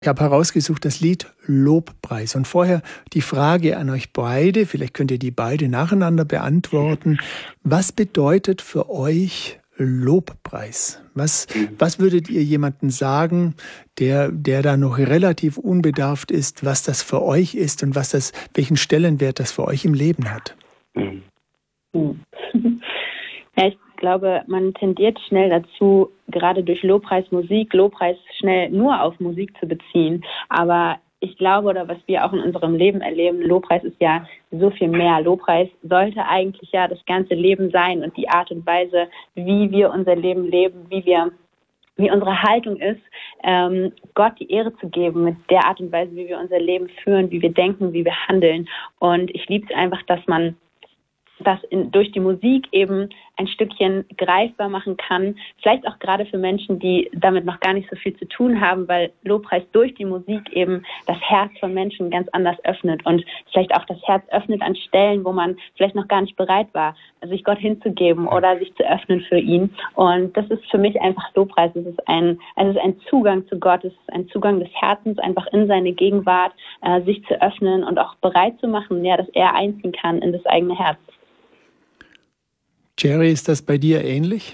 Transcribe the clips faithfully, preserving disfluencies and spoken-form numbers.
Ich habe herausgesucht das Lied Lobpreis. Und vorher die Frage an euch beide, vielleicht könnt ihr die beide nacheinander beantworten. Was bedeutet für euch Lobpreis? Was, was würdet ihr jemandem sagen, der, der da noch relativ unbedarft ist, was das für euch ist und was das, welchen Stellenwert das für euch im Leben hat? Mhm. Ja, ich glaube, man tendiert schnell dazu, gerade durch Lobpreis Musik, Lobpreis schnell nur auf Musik zu beziehen. Aber ich glaube, oder was wir auch in unserem Leben erleben, Lobpreis ist ja so viel mehr. Lobpreis sollte eigentlich ja das ganze Leben sein und die Art und Weise, wie wir unser Leben leben, wie wir wie unsere Haltung ist, ähm, Gott die Ehre zu geben mit der Art und Weise, wie wir unser Leben führen, wie wir denken, wie wir handeln. Und ich liebe es einfach, dass man das in, durch die Musik eben ein Stückchen greifbar machen kann. Vielleicht auch gerade für Menschen, die damit noch gar nicht so viel zu tun haben, weil Lobpreis durch die Musik eben das Herz von Menschen ganz anders öffnet und vielleicht auch das Herz öffnet an Stellen, wo man vielleicht noch gar nicht bereit war, sich Gott hinzugeben oder sich zu öffnen für ihn. Und das ist für mich einfach Lobpreis. Es ist ein, es ist ein Zugang zu Gott, es ist ein Zugang des Herzens, einfach in seine Gegenwart, äh, sich zu öffnen und auch bereit zu machen, ja, dass er einziehen kann in das eigene Herz. Jerry, ist das bei dir ähnlich?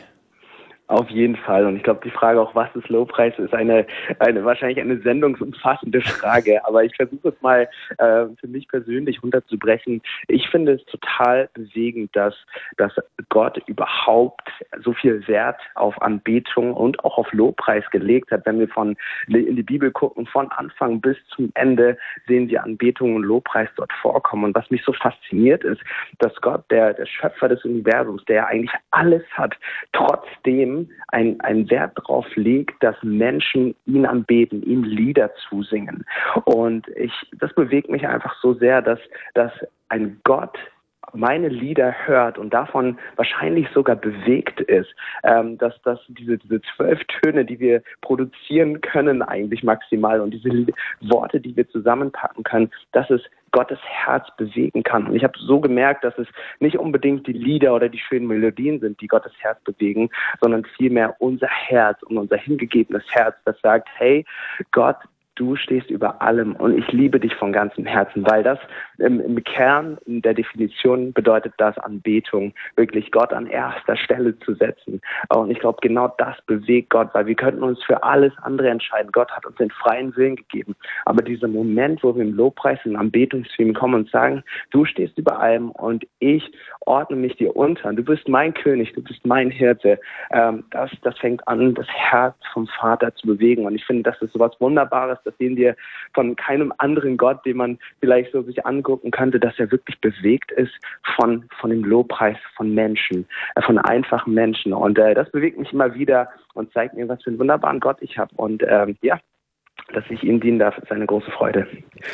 Auf jeden Fall. Und ich glaube, die Frage auch, was ist Lobpreis, ist eine, eine wahrscheinlich eine sendungsumfassende Frage. Aber ich versuche es mal äh, für mich persönlich runterzubrechen. Ich finde es total bewegend, dass, dass Gott überhaupt so viel Wert auf Anbetung und auch auf Lobpreis gelegt hat. Wenn wir von in die Bibel gucken, von Anfang bis zum Ende sehen wir Anbetung und Lobpreis dort vorkommen. Und was mich so fasziniert ist, dass Gott, der, der Schöpfer des Universums, der eigentlich alles hat, trotzdem ein, ein Wert darauf legt, dass Menschen ihn anbeten, ihm Lieder zusingen. Und ich, das bewegt mich einfach so sehr, dass, dass ein Gott meine Lieder hört und davon wahrscheinlich sogar bewegt ist, ähm, dass, dass diese, diese zwölf Töne, die wir produzieren können eigentlich maximal und diese Worte, die wir zusammenpacken können, dass es Gottes Herz bewegen kann. Und ich habe so gemerkt, dass es nicht unbedingt die Lieder oder die schönen Melodien sind, die Gottes Herz bewegen, sondern vielmehr unser Herz und unser hingegebenes Herz, das sagt, hey, Gott, du stehst über allem und ich liebe dich von ganzem Herzen, weil das im, im Kern, in der Definition bedeutet das Anbetung, wirklich Gott an erster Stelle zu setzen. Und ich glaube, genau das bewegt Gott, weil wir könnten uns für alles andere entscheiden. Gott hat uns den freien Willen gegeben. Aber dieser Moment, wo wir im Lobpreis, im Anbetung zu ihm kommen und sagen, du stehst über allem und ich ordne mich dir unter. Du bist mein König, du bist mein Hirte. Ähm, das, das fängt an, das Herz vom Vater zu bewegen. Und ich finde, das ist so was Wunderbares. Das sehen wir von keinem anderen Gott, den man vielleicht so sich angucken könnte, dass er wirklich bewegt ist von, von dem Lobpreis von Menschen, äh, von einfachen Menschen. Und äh, das bewegt mich immer wieder und zeigt mir, was für einen wunderbaren Gott ich habe. Und ähm, ja, dass ich ihm dienen darf, ist eine große Freude.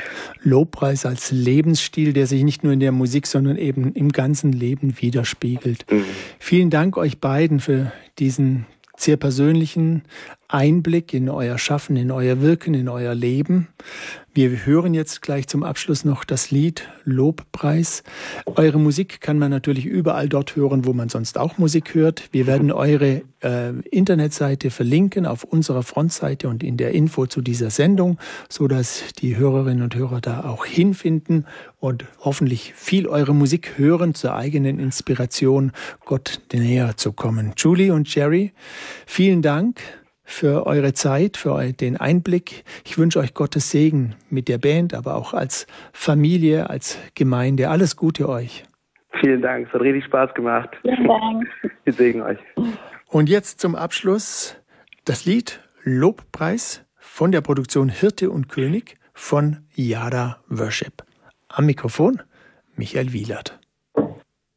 Lobpreis als Lebensstil, der sich nicht nur in der Musik, sondern eben im ganzen Leben widerspiegelt. Mhm. Vielen Dank euch beiden für diesen sehr persönlichen Einblick in euer Schaffen, in euer Wirken, in euer Leben. Wir hören jetzt gleich zum Abschluss noch das Lied Lobpreis. Eure Musik kann man natürlich überall dort hören, wo man sonst auch Musik hört. Wir werden eure äh, Internetseite verlinken auf unserer Frontseite und in der Info zu dieser Sendung, so dass die Hörerinnen und Hörer da auch hinfinden und hoffentlich viel eure Musik hören zur eigenen Inspiration, Gott näher zu kommen. Julie und Jerry, vielen Dank für eure Zeit, für den Einblick. Ich wünsche euch Gottes Segen mit der Band, aber auch als Familie, als Gemeinde. Alles Gute euch. Vielen Dank, es hat richtig Spaß gemacht. Vielen Dank. Wir segen euch. Und jetzt zum Abschluss das Lied Lobpreis von der Produktion Hirte und König von Yada Worship. Am Mikrofon Michael Wielert.